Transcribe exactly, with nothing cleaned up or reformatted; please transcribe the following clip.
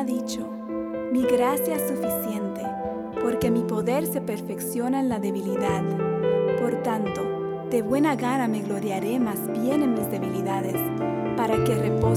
ha dicho: mi gracia es suficiente, porque mi poder se perfecciona en la debilidad. Por tanto, de buena gana me gloriaré más bien en mis debilidades, para que repose